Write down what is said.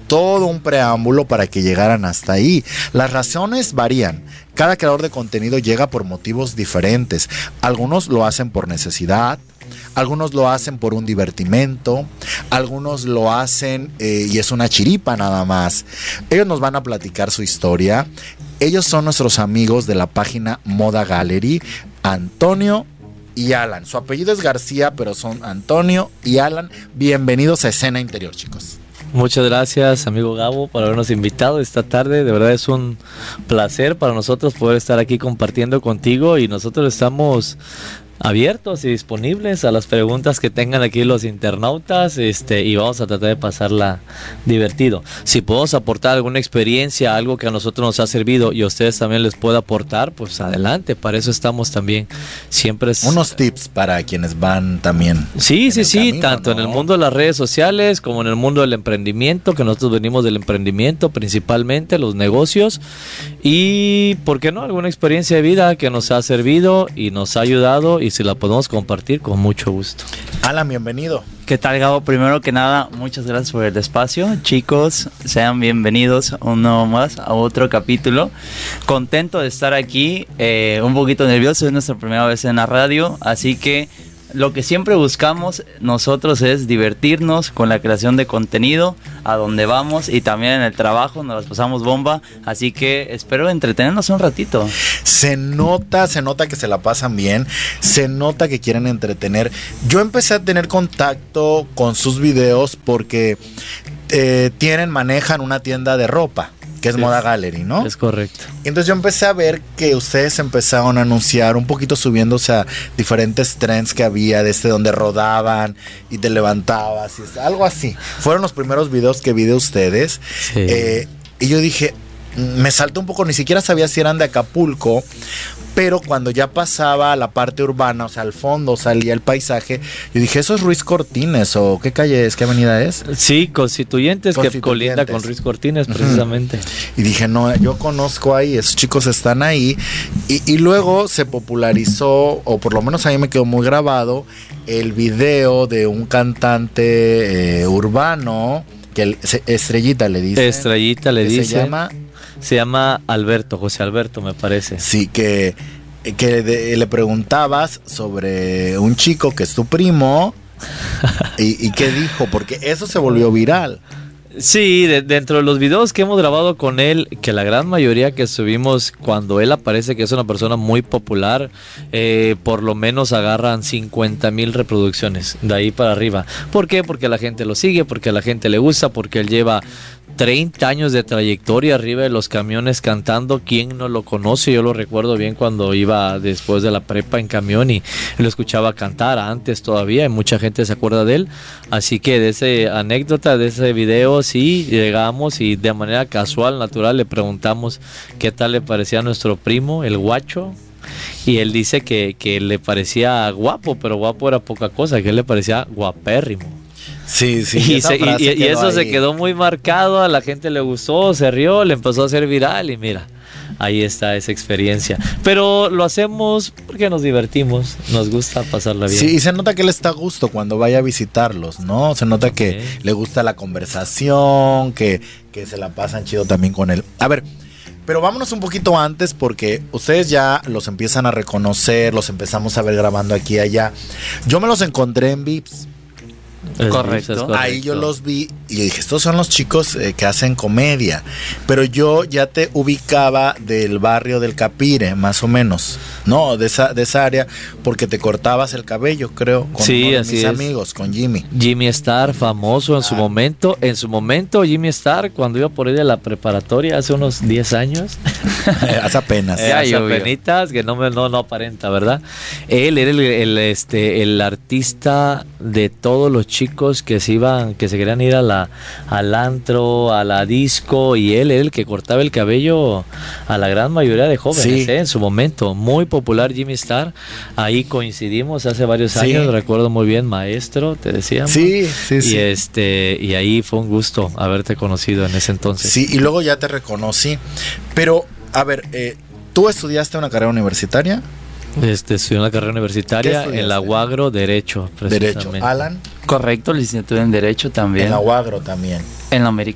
todo un preámbulo para que llegaran hasta ahí. Las razones varían. Cada creador de contenido llega por motivos diferentes. Algunos lo hacen por necesidad, algunos lo hacen por un divertimento, algunos lo hacen y es una chiripa nada más. Ellos nos van a platicar su historia. Ellos son nuestros amigos de la página Moda Gallery, Antonio y Alan. Su apellido es García, pero son Antonio y Alan. Bienvenidos a Escena Interior, chicos. Muchas gracias, amigo Gabo, por habernos invitado esta tarde. De verdad es un placer para nosotros poder estar aquí compartiendo contigo, y nosotros estamos abiertos y disponibles a las preguntas que tengan aquí los internautas, y vamos a tratar de pasarla divertido. Si podemos aportar alguna experiencia, algo que a nosotros nos ha servido y a ustedes también les pueda aportar, pues adelante, para eso estamos también. Siempre es unos tips para quienes van también. Sí, camino, tanto ¿no? En el mundo de las redes sociales como en el mundo del emprendimiento, que nosotros venimos del emprendimiento principalmente, los negocios, y ¿por qué no? Alguna experiencia de vida que nos ha servido y nos ha ayudado, y si la podemos compartir, con mucho gusto. Alan, bienvenido. ¿Qué tal, Gabo? Primero que nada, muchas gracias por el espacio. Chicos, sean bienvenidos uno más a otro capítulo. Contento de estar aquí, un poquito nervioso, es nuestra primera vez en la radio, así que lo que siempre buscamos nosotros es divertirnos con la creación de contenido, a donde vamos, y también en el trabajo nos las pasamos bomba, así que espero entretenernos un ratito. Se nota que se la pasan bien, se nota que quieren entretener. Yo empecé a tener contacto con sus videos porque manejan una tienda de ropa, que es Moda Gallery, ¿no? Es correcto. Entonces yo empecé a ver que ustedes empezaron a anunciar un poquito, subiéndose a diferentes trends que había, donde rodaban y te levantabas, y algo así. Fueron los primeros videos que vi de ustedes. Sí. Y yo dije, me saltó un poco, ni siquiera sabía si eran de Acapulco, pero cuando ya pasaba a la parte urbana, o sea, al fondo salía el paisaje, yo dije, ¿eso es Ruiz Cortines o qué calle es, qué avenida es? Sí, Constituyentes, que colinda con Ruiz Cortines, precisamente. Y dije, no, yo conozco ahí, esos chicos están ahí. Y luego se popularizó, o por lo menos a mí me quedó muy grabado, el video de un cantante urbano, que Estrellita le dice. Estrellita le dice. Se llama Alberto, José Alberto, me parece. Sí, que le preguntabas sobre un chico que es tu primo y qué dijo, porque eso se volvió viral. Sí, dentro de los videos que hemos grabado con él, que la gran mayoría que subimos cuando él aparece, que es una persona muy popular, por lo menos agarran 50,000 reproducciones, de ahí para arriba. ¿Por qué? Porque la gente lo sigue, porque a la gente le gusta, porque él lleva 30 años de trayectoria arriba de los camiones cantando. ¿Quién no lo conoce? Yo lo recuerdo bien cuando iba después de la prepa en camión y lo escuchaba cantar antes todavía, y mucha gente se acuerda de él. Así que de esa anécdota, de ese video, sí, llegamos y de manera casual, natural, le preguntamos qué tal le parecía a nuestro primo, el Guacho. Y él dice que le parecía guapo, pero guapo era poca cosa, que él le parecía guapérrimo. Sí, Y eso se quedó muy marcado, a la gente le gustó, se rió, le empezó a hacer viral, y mira, ahí está esa experiencia. Pero lo hacemos porque nos divertimos, nos gusta pasarla bien. Sí, y se nota que él está a gusto cuando vaya a visitarlos, ¿no? Se nota que le gusta la conversación, que se la pasan chido también con él. A ver, pero vámonos un poquito antes, porque ustedes ya los empiezan a reconocer, los empezamos a ver grabando aquí y allá. Yo me los encontré en Vips. Correcto. Ahí yo los vi y dije, estos son los chicos que hacen comedia. Pero yo ya te ubicaba del barrio del Capire, más o menos. No, de esa área, porque te cortabas el cabello, creo, con sí, uno de así mis es. amigos, con Jimmy. Jimmy Star, famoso en su momento. En su momento, Jimmy Star, cuando iba por ahí de la preparatoria hace unos 10 años. Hace apenas. Hace apenitas, que no aparenta, ¿verdad? Él era el artista de todos los chicos que se querían ir al antro, a la disco, y él era el que cortaba el cabello a la gran mayoría de jóvenes, sí. En su momento. Muy popular Jimmy Star. Ahí coincidimos hace varios años, recuerdo muy bien, maestro, te decíamos. Sí. Y ahí fue un gusto haberte conocido en ese entonces. Sí, y luego ya te reconocí. Pero, a ver, ¿tú estudiaste una carrera universitaria? Estudié una carrera universitaria en la UAGRO, Derecho, precisamente. Derecho. Alan. Correcto, licenciatura en Derecho también. En la UAGRO también. En la Americana.